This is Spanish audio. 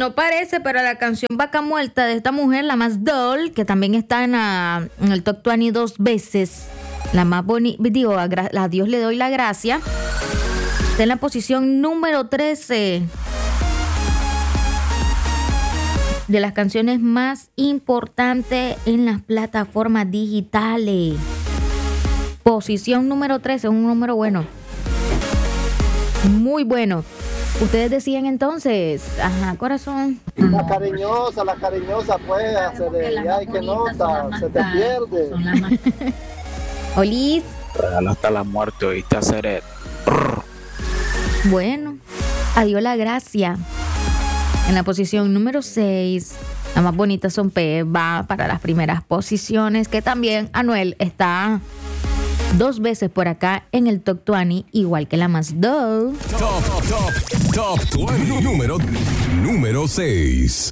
No parece, pero la canción Vaca Muerta de esta mujer, la más doll, que también está en el Top 20 2 veces. La más bonita, digo, a Dios le doy la gracia. Está en la posición número 13 de las canciones más importantes en las plataformas digitales. Posición número 13, un número bueno. Muy bueno. Ustedes decían entonces, ajá, corazón. La cariñosa, pues, ay, qué nota, se te pierde. Olis. Hasta la muerte, oíste hacer. Bueno, adiós la gracia. En la posición número 6, la más bonita son P, va para las primeras posiciones, que también Anuel está 2 veces por acá en el Top 20, igual que la más doll. Top 20, número 6.